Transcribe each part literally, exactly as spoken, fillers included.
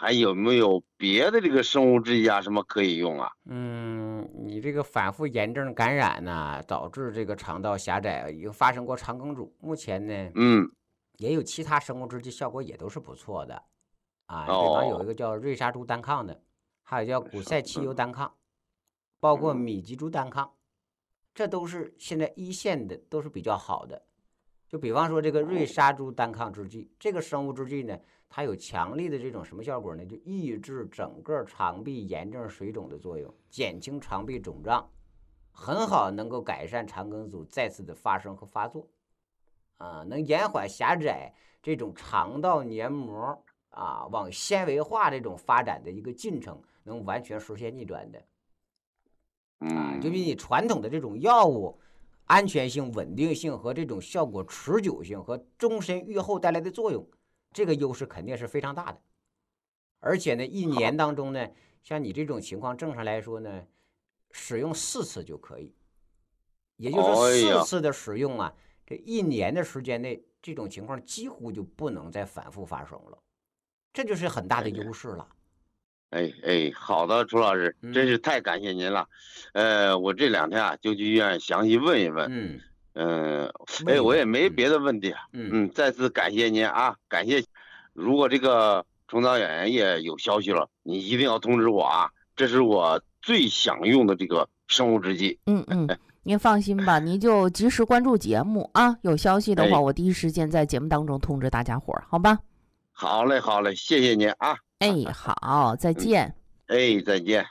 还有没有别的这个生物制剂啊什么可以用啊？ 嗯，你这个反复炎症感染呢，导致这个肠道狭窄，已经发生过肠梗阻。目前呢， 嗯， 也有其他生物制剂效果也都是不错的啊。比方有一哦， 个叫瑞沙珠单抗的，还有叫古塞汽油嗯单抗，包括嗯米吉珠单抗，这都是现在一线的，都是比较好的。就比方说这个瑞沙珠单抗制剂，这个生物制剂呢，它有强力的这种什么效果呢？就抑制整个肠壁炎症水肿的作用，减轻肠壁肿胀，很好能够改善肠梗阻再次的发生和发作，啊，能延缓狭窄这种肠道黏膜啊往纤维化这种发展的一个进程，能完全实现逆转的。啊，就比嗯， 你传统的这种药物安全性、稳定性和这种效果持久性和终身愈后带来的作用，这个优势肯定是非常大的。而且呢，一好， 年当中呢，像你这种情况，正常来说呢，使用四次就可以。也就是说， 哎呀， 四次的使用啊，这一年的时间内，这种情况几乎就不能再反复发生了，这就是很大的哎呀， 优势了。 哎哎，好的，朱老师，真嗯是太感谢您了。呃，我这两天啊就去医院详细问一问。 嗯， 嗯，哎， 问一问， 我也没嗯别的问题啊。 嗯。 嗯，再次感谢您啊，感谢。如果这个中导眼液有消息了，你一定要通知我啊，这是我最想用的这个生物制剂。 嗯嗯，您放心吧，您就及时关注节目啊，有消息的话， 哎， 我第一时间在节目当中通知大家伙儿，好吧？ 好嘞，好嘞，谢谢您啊。 哎，好，再嗯， 见。 哎，再见。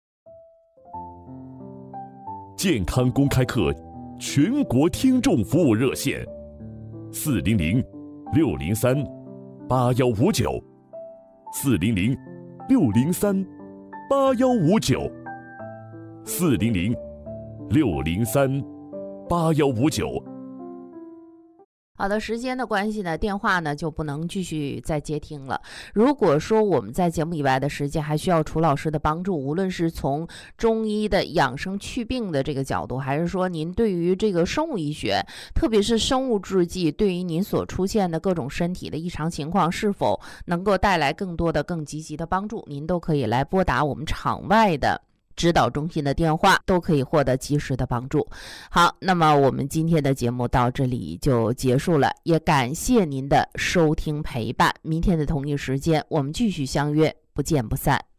健康公开课全国听众服务热线：四零零六零三八幺五九，四零零六零三八幺五九，四零零六零三八幺五九。 好的，时间的关系呢，电话呢就不能继续再接听了。如果说我们在节目以外的时间还需要楚老师的帮助，无论是从中医的养生祛病的这个角度，还是说您对于这个生物医学，特别是生物制剂，对于您所出现的各种身体的异常情况，是否能够带来更多的、更积极的帮助，您都可以来拨打我们场外的指导中心的电话，都可以获得及时的帮助。好，那么我们今天的节目到这里就结束了，也感谢您的收听陪伴。明天的同一时间，我们继续相约，不见不散。